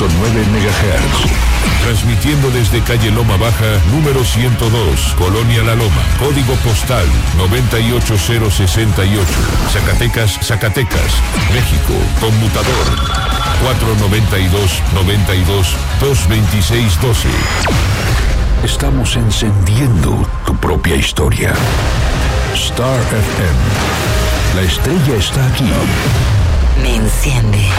MHz. Transmitiendo desde calle Loma Baja, número 102, Colonia La Loma, código postal 98068, Zacatecas, México, conmutador 492-92-226-12. Estamos encendiendo tu propia historia. Star FM. La estrella está aquí. Me enciende.